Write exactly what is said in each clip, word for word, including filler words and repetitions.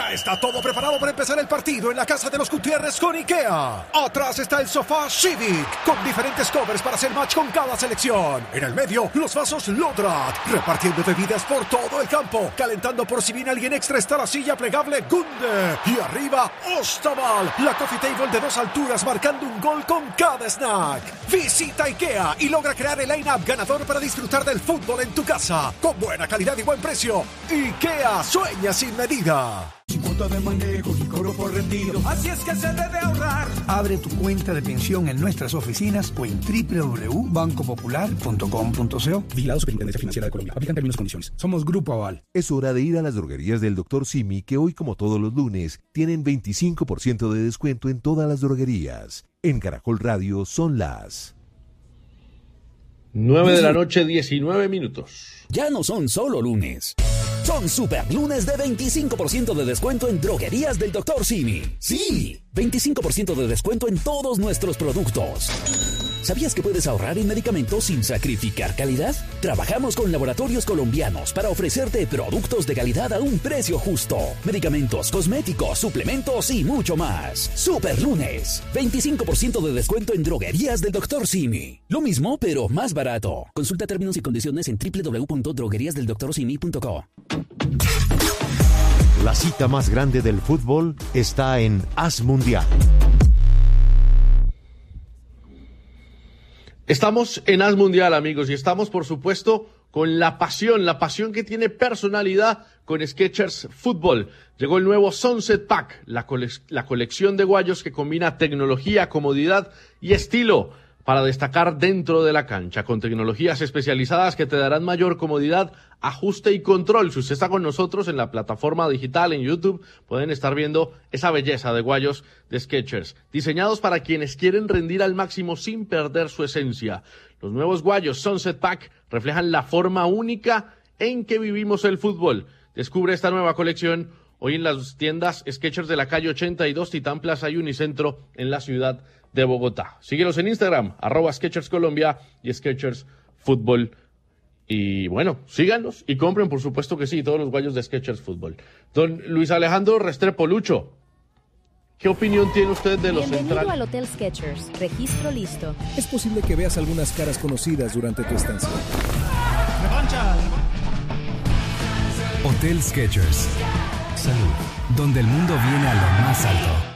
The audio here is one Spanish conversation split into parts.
Ya está todo preparado para empezar el partido en la casa de los Gutiérrez con IKEA. Atrás está el sofá Civic, con diferentes covers para hacer match con cada selección. En el medio, los vasos Lodrat, repartiendo bebidas por todo el campo. Calentando por si viene alguien extra está la silla plegable Gunde. Y arriba, Ostaval, la coffee table de dos alturas marcando un gol con cada snack. Visita IKEA y logra crear el line-up ganador para disfrutar del fútbol en tu casa. Con buena calidad y buen precio. IKEA, sueña sin medida. Sin cuota de manejo y cobro por retiro. Así es que se debe ahorrar. Abre tu cuenta de pensión en nuestras oficinas o en doble u doble u doble u punto banco popular punto com punto co. Vigilado Superintendencia Financiera de Colombia. Aplican términos y condiciones. Somos Grupo Aval. Es hora de ir a las droguerías del doctor Simi, que hoy, como todos los lunes, tienen veinticinco por ciento de descuento en todas las droguerías. En Caracol Radio son las nueve de la noche, diecinueve minutos. Ya no son solo lunes. Son super lunes de veinticinco por ciento de descuento en droguerías del doctor Simi. Sí, veinticinco por ciento de descuento en todos nuestros productos. ¿Sabías que puedes ahorrar en medicamentos sin sacrificar calidad? Trabajamos con laboratorios colombianos para ofrecerte productos de calidad a un precio justo. Medicamentos, cosméticos, suplementos y mucho más. Super lunes, veinticinco por ciento de descuento en droguerías del doctor Simi. Lo mismo, pero más barato. Consulta términos y condiciones en doble u doble u doble u punto droguerías del doctor simi punto co. La cita más grande del fútbol está en As Mundial. Estamos en As Mundial, amigos, y estamos, por supuesto, con la pasión, la pasión que tiene personalidad con Skechers Fútbol. Llegó el nuevo Sunset Pack, la, cole- la colección de guayos que combina tecnología, comodidad y estilo para destacar dentro de la cancha, con tecnologías especializadas que te darán mayor comodidad, ajuste y control. Si usted está con nosotros en la plataforma digital, en YouTube, pueden estar viendo esa belleza de guayos de Skechers, diseñados para quienes quieren rendir al máximo sin perder su esencia. Los nuevos guayos Sunset Pack reflejan la forma única en que vivimos el fútbol. Descubre esta nueva colección hoy en las tiendas Skechers de la calle ochenta y dos, Titán Plaza y Unicentro en la ciudad de Bogotá. Síguelos en Instagram, arroba Skechers Colombia y Skechers Fútbol. Y bueno, síganos y compren, por supuesto que sí, todos los guayos de Skechers Fútbol. Don Luis Alejandro Restrepo, Lucho, ¿qué opinión tiene usted de los Bienvenido centrales? al Hotel Skechers. Registro listo. Es posible que veas algunas caras conocidas durante tu estancia. Hotel Skechers. Salud. Donde el mundo viene a lo más alto.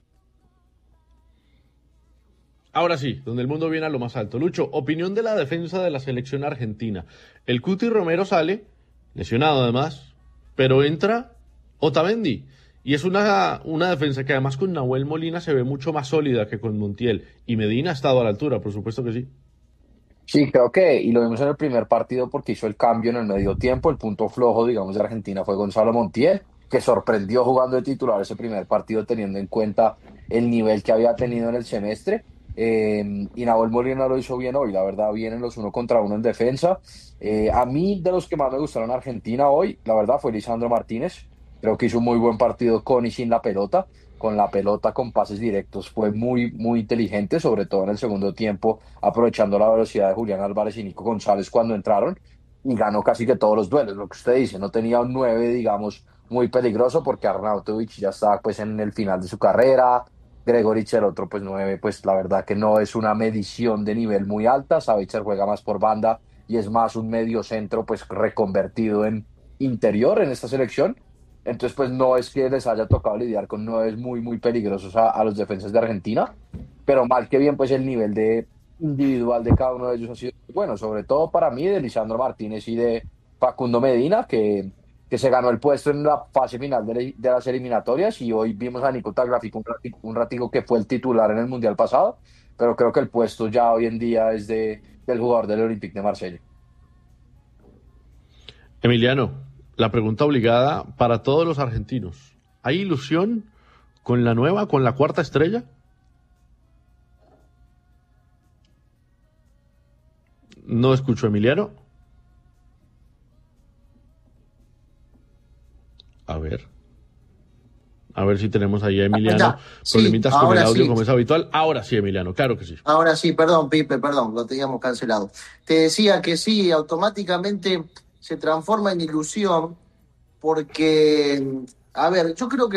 Ahora sí, donde el mundo viene a lo más alto. Lucho, opinión de la defensa de la selección argentina. El Cuti Romero sale, lesionado además, pero entra Otamendi. Y es una, una defensa que además con Nahuel Molina se ve mucho más sólida que con Montiel. Y Medina ha estado a la altura, por supuesto que sí. Sí, creo que, y lo vimos en el primer partido porque hizo el cambio en el medio tiempo. El punto flojo, digamos, de Argentina fue Gonzalo Montiel, que sorprendió jugando de titular ese primer partido teniendo en cuenta el nivel que había tenido en el semestre. Eh, y Nahuel Molina lo hizo bien hoy, la verdad, vienen los uno contra uno en defensa. Eh, a mí, de los que más me gustaron en Argentina hoy, la verdad, fue Lisandro Martínez. Creo que hizo un muy buen partido con y sin la pelota. Con la pelota, con pases directos, fue muy, muy inteligente, sobre todo en el segundo tiempo, aprovechando la velocidad de Julián Álvarez y Nico González cuando entraron, y ganó casi que todos los duelos, lo que usted dice. No tenía un nueve, digamos, muy peligroso, porque Arnautovic ya estaba pues en el final de su carrera. Gregorich, el otro, pues nueve, pues la verdad que no es una medición de nivel muy alta. Savitzer juega más por banda y es más un medio centro, pues reconvertido en interior en esta selección. Entonces, pues no es que les haya tocado lidiar con nueve muy, muy peligrosos a, a los defensas de Argentina, pero mal que bien, pues el nivel de individual de cada uno de ellos ha sido bueno, sobre todo para mí, de Lisandro Martínez y de Facundo Medina, que que se ganó el puesto en la fase final de, de las eliminatorias, y hoy vimos a Nico Tagliafico un ratico, un ratico que fue el titular en el Mundial pasado, pero creo que el puesto ya hoy en día es de, del jugador del Olympique de Marsella. Emiliano, la pregunta obligada para todos los argentinos. ¿Hay ilusión con la nueva, con la cuarta estrella? No escucho, Emiliano. A ver. A ver si tenemos ahí a Emiliano. Ah, sí, Problemitas con el audio sí. como es habitual. Ahora sí, Emiliano, claro que sí. Ahora sí, perdón, Pipe, perdón, lo teníamos cancelado. Te decía que sí, automáticamente se transforma en ilusión porque, a ver, yo creo que